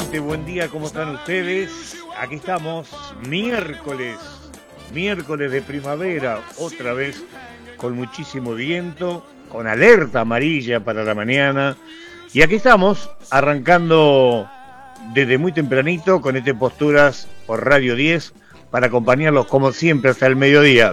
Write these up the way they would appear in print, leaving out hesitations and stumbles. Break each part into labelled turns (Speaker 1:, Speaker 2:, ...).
Speaker 1: gente, buen día, ¿cómo están ustedes? Aquí estamos, miércoles de primavera, otra vez con muchísimo viento, con alerta amarilla para la mañana. Y aquí estamos, arrancando desde muy tempranito con este Posturas por Radio 10, para acompañarlos como siempre hasta el mediodía.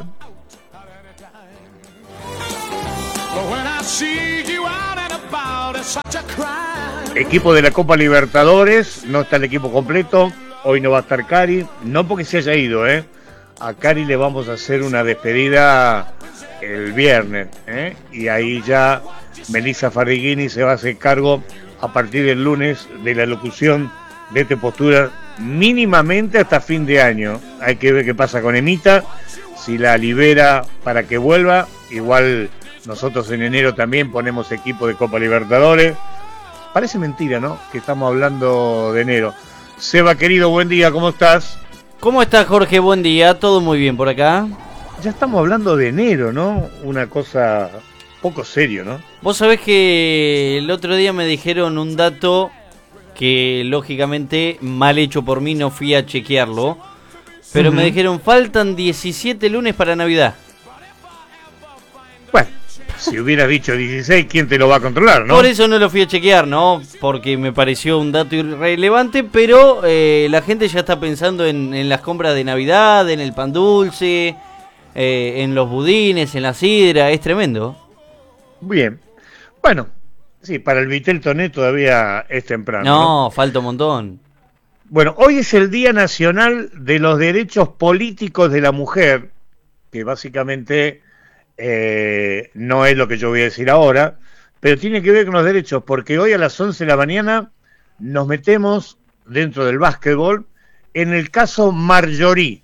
Speaker 1: Equipo de la Copa Libertadores, no está el equipo completo, hoy no va a estar Cari, no porque se haya ido, a Cari le vamos a hacer una despedida el viernes, y ahí ya Melissa Farrigini se va a hacer cargo a partir del lunes de la locución de este Postura mínimamente hasta fin de año. Hay que ver qué pasa con Emita, si la libera para que vuelva. Igual nosotros en enero también ponemos equipo de Copa Libertadores. Parece mentira, ¿no?, que estamos hablando de enero. Seba, querido, buen día, ¿cómo estás?
Speaker 2: ¿Cómo estás, Jorge? Buen día, todo muy bien por acá.
Speaker 1: Ya estamos hablando de enero, ¿no? Una cosa poco serio, ¿no?
Speaker 2: Vos sabés que el otro día me dijeron un dato que lógicamente mal hecho por mí, no fui a chequearlo, pero me dijeron faltan 17 lunes para Navidad.
Speaker 1: Bueno, si hubieras dicho 16, ¿quién te lo va a controlar, no?
Speaker 2: Por eso no lo fui a chequear, ¿no? Porque me pareció un dato irrelevante, pero la gente ya está pensando en las compras de Navidad, en el pan dulce, en los budines, en la sidra, es tremendo.
Speaker 1: Bien, bueno, sí, para el Vitel Toné todavía es temprano.
Speaker 2: No, falta un montón.
Speaker 1: Bueno, hoy es el Día Nacional de los Derechos Políticos de la Mujer, que básicamente no es lo que yo voy a decir ahora, pero tiene que ver con los derechos, porque hoy a las 11 de la mañana nos metemos dentro del básquetbol en el caso Marjorie.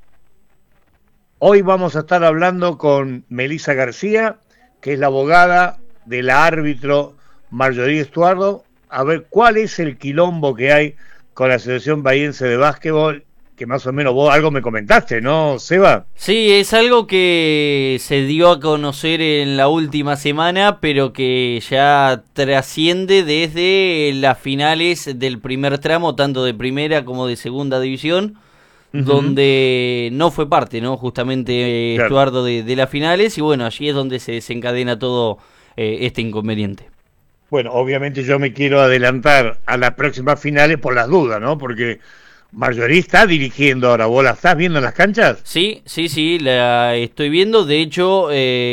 Speaker 1: Hoy vamos a estar hablando con Melissa García, que es la abogada de la árbitro Marjorie Estuardo, a ver cuál es el quilombo que hay con la Asociación Bahiense de Básquetbol, que más o menos vos algo me comentaste, ¿no, Seba?
Speaker 2: Sí, es algo que se dio a conocer en la última semana, pero que ya trasciende desde las finales del primer tramo, tanto de primera como de segunda división, donde no fue parte, ¿no? Justamente
Speaker 1: Claro.
Speaker 2: Estuardo de las finales, y bueno, allí es donde se desencadena todo este inconveniente.
Speaker 1: Bueno, obviamente yo me quiero adelantar a las próximas finales por las dudas, ¿no? Porque Marjorie está dirigiendo ahora. ¿Vos la estás viendo en las canchas?
Speaker 2: Sí, la estoy viendo. De hecho,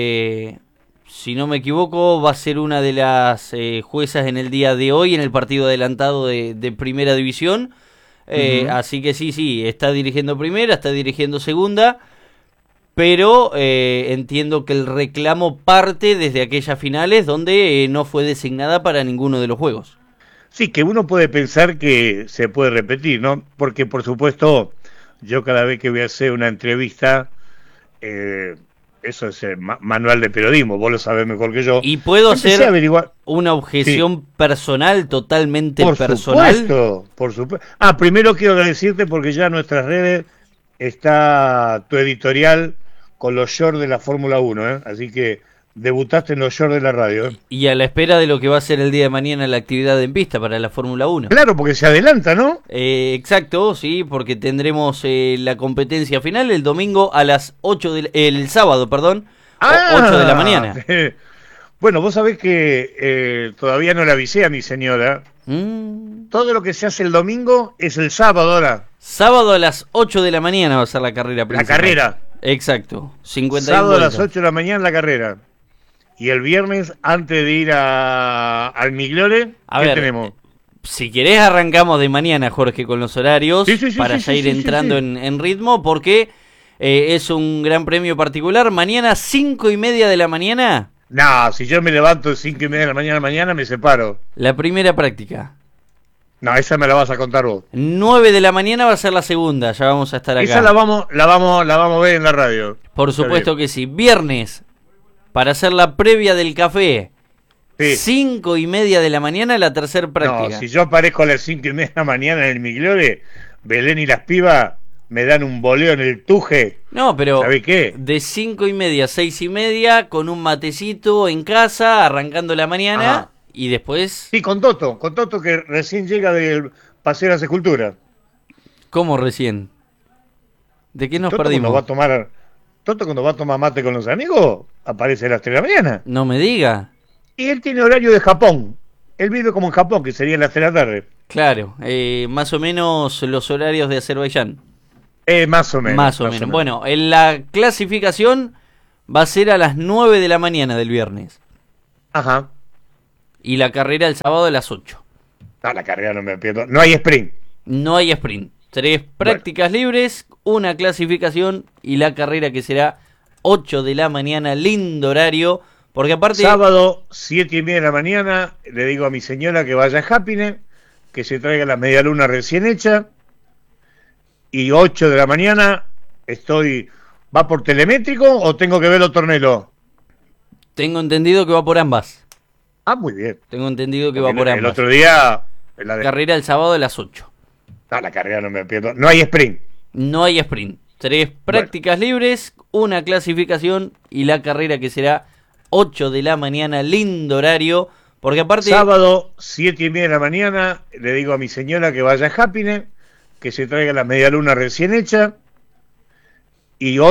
Speaker 2: si no me equivoco, va a ser una de las juezas en el día de hoy en el partido adelantado de Primera División. Así que sí, está dirigiendo Primera, está dirigiendo Segunda, pero entiendo que el reclamo parte desde aquellas finales donde no fue designada para ninguno de los juegos.
Speaker 1: Sí, que uno puede pensar que se puede repetir, ¿no? Porque, por supuesto, yo cada vez que voy a hacer una entrevista, eso es manual de periodismo, vos lo sabés mejor que yo.
Speaker 2: Y puedo hacer
Speaker 1: averiguar
Speaker 2: una objeción personal, totalmente
Speaker 1: por
Speaker 2: personal.
Speaker 1: Por supuesto. Primero quiero decirte, porque ya en nuestras redes está tu editorial con los shorts de la Fórmula 1, así que debutaste en los shorts de la radio.
Speaker 2: Y a la espera de lo que va a ser el día de mañana la actividad en pista para la Fórmula 1.
Speaker 1: Claro, porque se adelanta, ¿no?
Speaker 2: Exacto, sí, porque tendremos la competencia final el domingo a las 8 el sábado, perdón, 8 de la mañana.
Speaker 1: Bueno, vos sabés que todavía no le avisé a mi señora. Todo lo que se hace el domingo es el sábado ahora.
Speaker 2: Sábado a las 8 de la mañana va a ser la carrera principal.
Speaker 1: La carrera.
Speaker 2: Exacto, 51
Speaker 1: sábado
Speaker 2: vueltas.
Speaker 1: A las 8 de la mañana la carrera. Y el viernes, antes de ir al Migliore, ¿qué tenemos?
Speaker 2: Si querés arrancamos de mañana, Jorge, con los horarios, para ya ir entrando en ritmo, porque es un gran premio particular. Mañana 5:30 de la mañana.
Speaker 1: No, si yo me levanto 5:30 de la mañana me separo.
Speaker 2: La primera práctica.
Speaker 1: No, esa me la vas a contar vos.
Speaker 2: 9 de la mañana va a ser la segunda, ya vamos a estar acá.
Speaker 1: Esa la vamos a ver en la radio.
Speaker 2: Por supuesto que sí. Viernes, para hacer la previa del café. Sí. 5:30 de la mañana, la tercera práctica.
Speaker 1: No, si yo aparezco a las 5:30 de la mañana en el Migliore, Belén y las pibas me dan un boleo en el tuje.
Speaker 2: No, pero
Speaker 1: ¿sabés qué?
Speaker 2: De 5:30 a 6:30, con un matecito en casa, arrancando la mañana. Ajá. Y después,
Speaker 1: Sí, con Toto que recién llega del Paseo de las Esculturas.
Speaker 2: ¿cómo recién? ¿De qué nos
Speaker 1: Toto cuando va
Speaker 2: perdimos?
Speaker 1: a tomar, Toto cuando va a tomar mate con los amigos, aparece a las 3 de la mañana.
Speaker 2: No me diga.
Speaker 1: Y él tiene horario de Japón. Él vive como en Japón, que sería las 3 de la tarde.
Speaker 2: Claro, más o menos los horarios de Azerbaiyán.
Speaker 1: Más o menos.
Speaker 2: Más o menos. Bueno, en la clasificación va a ser a las 9 de la mañana del viernes.
Speaker 1: Ajá.
Speaker 2: Y la carrera el sábado a las 8.
Speaker 1: No, la carrera no me pierdo. No hay sprint.
Speaker 2: No hay sprint. 3 prácticas libres, una clasificación y la carrera que será 8 de la mañana, lindo horario. Porque aparte...
Speaker 1: Sábado, 7:30 de la mañana, le digo a mi señora que vaya a Happiness, que se traiga la media luna recién hecha. Y 8 de la mañana, ¿va por telemétrico o tengo que verlo tornelo?
Speaker 2: Tengo entendido que va por ambas.
Speaker 1: Ah, muy bien.
Speaker 2: Tengo entendido que
Speaker 1: Porque
Speaker 2: va por ambas.
Speaker 1: el otro día...
Speaker 2: Carrera el sábado a las 8.
Speaker 1: No, la carrera no me pierdo. No hay sprint.
Speaker 2: No hay sprint. 3 prácticas libres, una clasificación y la carrera que será 8 de la mañana, lindo horario. Porque aparte...
Speaker 1: Sábado, 7:30 de la mañana, le digo a mi señora que vaya a Happiness, que se traiga la media luna recién hecha. Y